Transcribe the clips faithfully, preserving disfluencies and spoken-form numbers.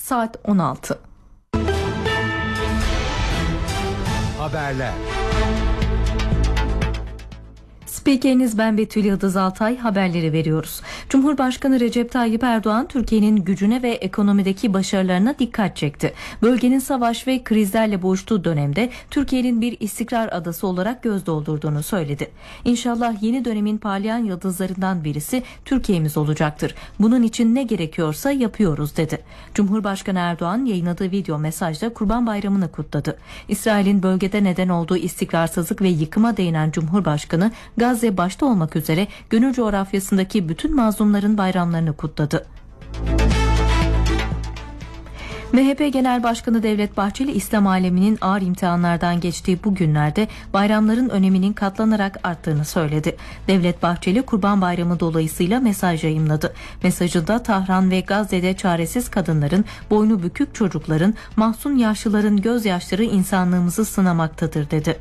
saat on altı. Haberler. Spikeriniz ben Betül Yıldız Altay, haberleri veriyoruz. Cumhurbaşkanı Recep Tayyip Erdoğan Türkiye'nin gücüne ve ekonomideki başarılarına dikkat çekti. Bölgenin savaş ve krizlerle boğuştuğu dönemde Türkiye'nin bir istikrar adası olarak göz doldurduğunu söyledi. İnşallah yeni dönemin parlayan yıldızlarından birisi Türkiye'miz olacaktır. Bunun için ne gerekiyorsa yapıyoruz dedi. Cumhurbaşkanı Erdoğan yayınladığı video mesajda Kurban Bayramı'nı kutladı. İsrail'in bölgede neden olduğu istikrarsızlık ve yıkıma değinen Cumhurbaşkanı Gazze başta olmak üzere gönül coğrafyasındaki bütün mazlumların bayramlarını kutladı. M H P Genel Başkanı Devlet Bahçeli, İslam aleminin ağır imtihanlardan geçtiği bu günlerde bayramların öneminin katlanarak arttığını söyledi. Devlet Bahçeli, Kurban Bayramı dolayısıyla mesaj yayımladı. Mesajında Tahran ve Gazze'de çaresiz kadınların, boynu bükük çocukların, mahzun yaşlıların gözyaşları insanlığımızı sınamaktadır dedi.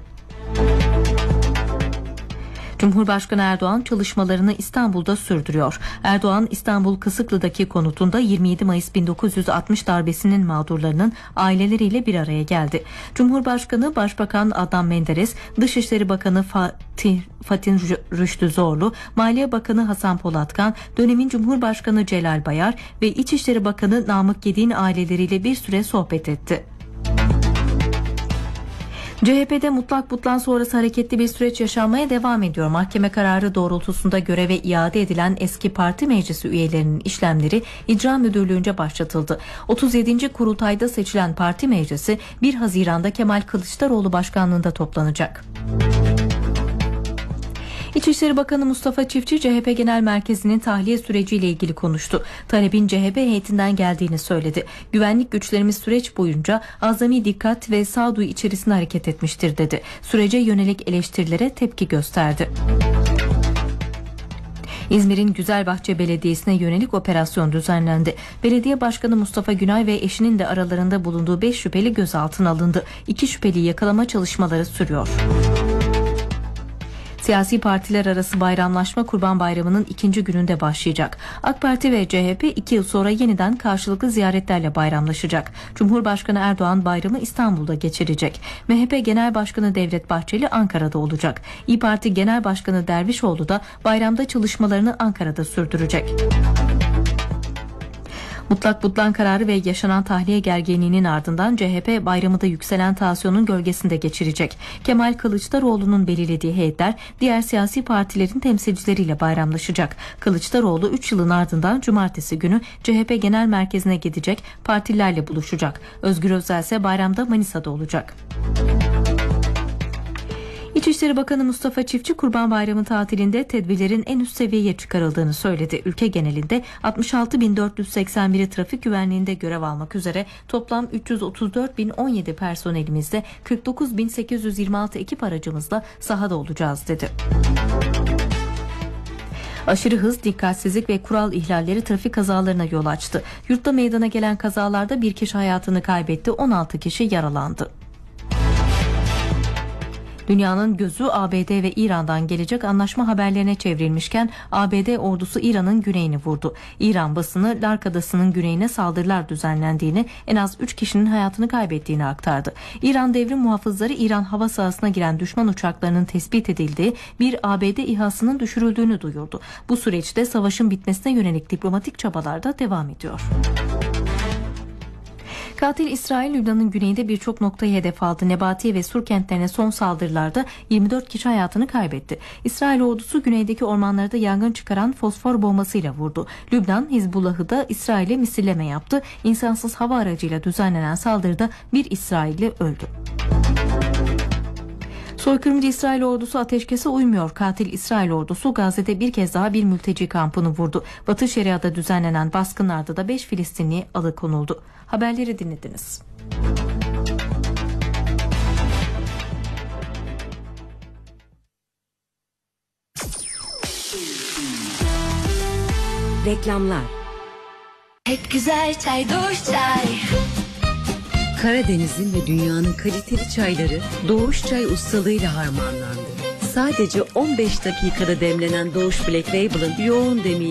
Cumhurbaşkanı Erdoğan çalışmalarını İstanbul'da sürdürüyor. Erdoğan, İstanbul Kısıklı'daki konutunda yirmi yedi Mayıs bin dokuz yüz altmış darbesinin mağdurlarının aileleriyle bir araya geldi. Cumhurbaşkanı Başbakan Adnan Menderes, Dışişleri Bakanı Fatih, Fatih Rüştü Zorlu, Maliye Bakanı Hasan Polatkan, dönemin Cumhurbaşkanı Celal Bayar ve İçişleri Bakanı Namık Gedik'in aileleriyle bir süre sohbet etti. C H P'de mutlak butlan sonrası hareketli bir süreç yaşanmaya devam ediyor. Mahkeme kararı doğrultusunda göreve iade edilen eski parti meclisi üyelerinin işlemleri İcra Müdürlüğü'nce başlatıldı. otuz yedinci kurultayda seçilen parti meclisi bir Haziran'da Kemal Kılıçdaroğlu başkanlığında toplanacak. İçişleri Bakanı Mustafa Çiftçi, C H P Genel Merkezi'nin tahliye süreciyle ilgili konuştu. Talebin C H P heyetinden geldiğini söyledi. Güvenlik güçlerimiz süreç boyunca azami dikkat ve sağduyu içerisinde hareket etmiştir dedi. Sürece yönelik eleştirilere tepki gösterdi. İzmir'in Güzelbahçe Belediyesi'ne yönelik operasyon düzenlendi. Belediye Başkanı Mustafa Günay ve eşinin de aralarında bulunduğu beş şüpheli gözaltına alındı. İki şüpheliyi yakalama çalışmaları sürüyor. Siyasi partiler arası bayramlaşma Kurban Bayramı'nın ikinci gününde başlayacak. AK Parti ve C H P iki yıl sonra yeniden karşılıklı ziyaretlerle bayramlaşacak. Cumhurbaşkanı Erdoğan bayramı İstanbul'da geçirecek. M H P Genel Başkanı Devlet Bahçeli Ankara'da olacak. İYİ Parti Genel Başkanı Dervişoğlu da bayramda çalışmalarını Ankara'da sürdürecek. Mutlak butlan kararı ve yaşanan tahliye gerginliğinin ardından C H P bayramı da yükselen tansiyonun gölgesinde geçirecek. Kemal Kılıçdaroğlu'nun belirlediği heyetler diğer siyasi partilerin temsilcileriyle bayramlaşacak. Kılıçdaroğlu üç yılın ardından cumartesi günü C H P Genel Merkezi'ne gidecek, partilerle buluşacak. Özgür Özel ise bayramda Manisa'da olacak. İçişleri Bakanı Mustafa Çiftçi, Kurban Bayramı tatilinde tedbirlerin en üst seviyeye çıkarıldığını söyledi. Ülke genelinde altmış altı bin dört yüz seksen biri trafik güvenliğinde görev almak üzere toplam üç yüz otuz dört bin on yedi personelimizle kırk dokuz bin sekiz yüz yirmi altı ekip aracımızla sahada olacağız dedi. Aşırı hız, dikkatsizlik ve kural ihlalleri trafik kazalarına yol açtı. Yurtta meydana gelen kazalarda bir kişi hayatını kaybetti, on altı kişi yaralandı. Dünyanın gözü A B D ve İran'dan gelecek anlaşma haberlerine çevrilmişken A B D ordusu İran'ın güneyini vurdu. İran basını Lark Adası'nın güneyine saldırılar düzenlendiğini, en az üç kişinin hayatını kaybettiğini aktardı. İran devrim muhafızları İran hava sahasına giren düşman uçaklarının tespit edildiği bir A B D İHA'sının düşürüldüğünü duyurdu. Bu süreçte savaşın bitmesine yönelik diplomatik çabalar da devam ediyor. Katil İsrail, Lübnan'ın güneyinde birçok noktayı hedef aldı. Nebatiye ve Sur kentlerine son saldırılarda yirmi dört kişi hayatını kaybetti. İsrail ordusu güneydeki ormanlarda yangın çıkaran fosfor bombasıyla vurdu. Lübnan, Hizbullah'ı da İsrail'e misilleme yaptı. İnsansız hava aracıyla düzenlenen saldırıda bir İsrailli öldü. Soykırımcı İsrail ordusu ateşkese uymuyor. Katil İsrail ordusu Gazze'de bir kez daha bir mülteci kampını vurdu. Batı Şeria'da düzenlenen baskınlarda da beş Filistinli alıkonuldu. Haberleri dinlediniz. Reklamlar. Hep güzel çay, Doğuş Çay. Karadeniz'in ve dünyanın kaliteli çayları Doğuş Çay ustalığıyla harmanlandı. Sadece on beş dakikada demlenen Doğuş Black Label'ın yoğun demliği